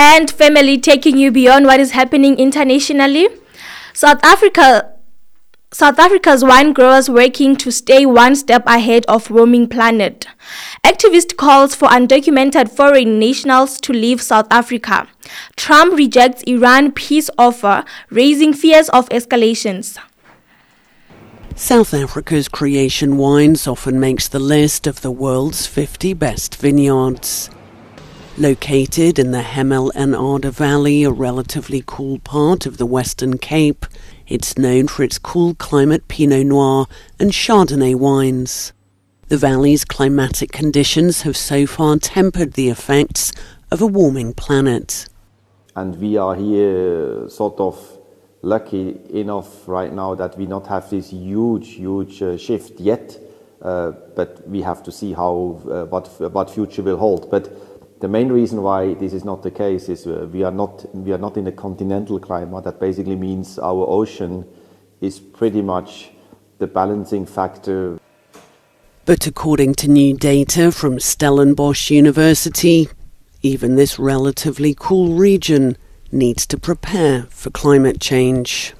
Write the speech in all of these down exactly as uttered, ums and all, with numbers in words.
And family, taking you beyond what is happening internationally. South Africa South Africa's wine growers working to stay one step ahead of warming planet. Activist calls for undocumented foreign nationals to leave South Africa. Trump rejects Iran peace offer, raising fears of escalations. South Africa's Creation Wines often makes the list of the world's fifty best vineyards. Located in the Hemel en Arde Valley, a relatively cool part of the Western Cape, it's known for its cool climate Pinot Noir and Chardonnay wines. The valley's climatic conditions have so far tempered the effects of a warming planet. And we are here sort of lucky enough right now that we not have this huge, huge uh, shift yet, uh, but we have to see how uh, what what future will hold. But the main reason why this is not the case is uh, we are not we are not in a continental climate. That basically means our ocean is pretty much the balancing factor. But according to new data from Stellenbosch University, even this relatively cool region needs to prepare for climate change.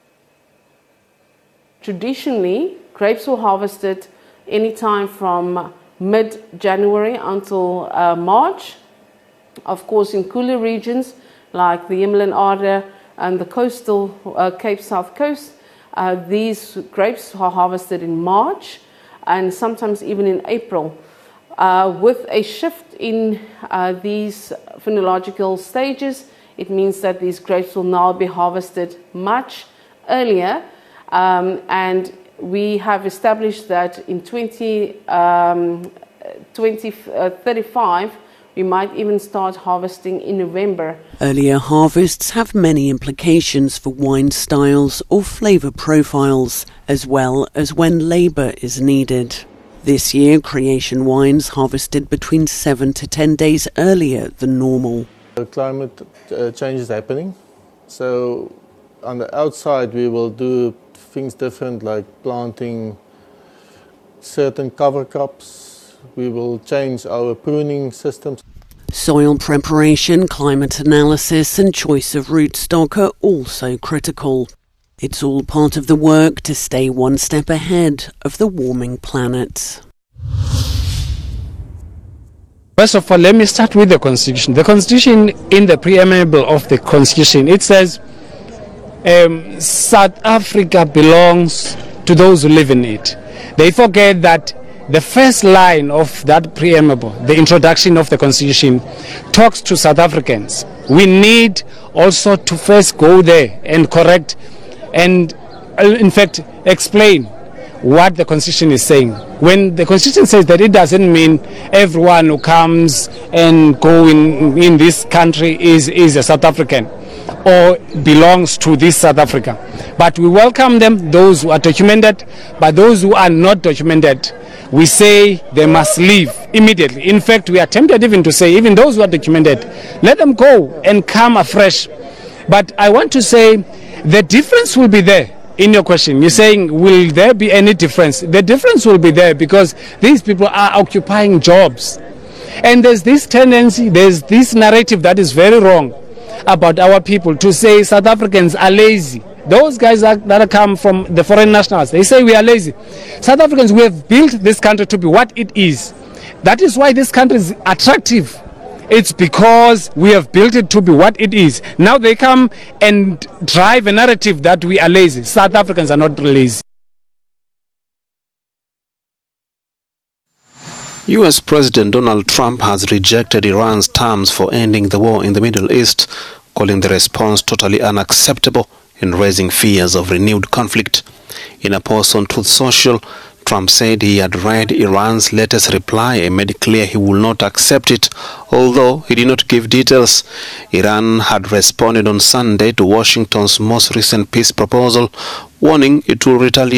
Traditionally, grapes were harvested anytime from mid-January until uh, March. Of course, in cooler regions like the Hemel en Arde and the coastal uh, Cape South Coast, uh, these grapes are harvested in March and sometimes even in April. Uh, with a shift in uh, these phenological stages, it means that these grapes will now be harvested much earlier, um, and we have established that in twenty thirty-five we might even start harvesting in November. Earlier harvests have many implications for wine styles or flavour profiles, as well as when labour is needed. This year, Creation Wines harvested between seven to ten days earlier than normal. The climate uh, change is happening, so on the outside we will do things different, like planting certain cover crops. We will change our pruning systems. Soil preparation, climate analysis and choice of rootstock are also critical. It's all part of the work to stay one step ahead of the warming planet. First of all, let me start with the Constitution. The Constitution, in the preamble of the Constitution, it says um, South Africa belongs to those who live in it. They forget that the first line of that preamble, the introduction of the Constitution, talks to South Africans. We need also to first go there and correct and, in fact, explain what the Constitution is saying. When the Constitution says that, it doesn't mean everyone who comes and go in, in this country is, is a South African or belongs to this South Africa. But we welcome them, those who are documented, but those who are not documented, we say they must leave immediately. In fact, we are tempted even to say, even those who are documented, let them go and come afresh. But I want to say the difference will be there. In your question, you're saying, will there be any difference? The difference will be there because these people are occupying jobs. And there's this tendency, there's this narrative that is very wrong about our people to say South Africans are lazy. Those guys are, that come from the foreign nationals, they say we are lazy. South Africans, we have built this country to be what it is. That is why this country is attractive. It's because we have built it to be what it is. Now they come and drive a narrative that we are lazy. South Africans are not lazy. U S President Donald Trump has rejected Iran's terms for ending the war in the Middle East, calling the response totally unacceptable and raising fears of renewed conflict. In a post on Truth Social, Trump said he had read Iran's latest reply and made clear he will not accept it, although he did not give details. Iran had responded on Sunday to Washington's most recent peace proposal, warning it will retaliate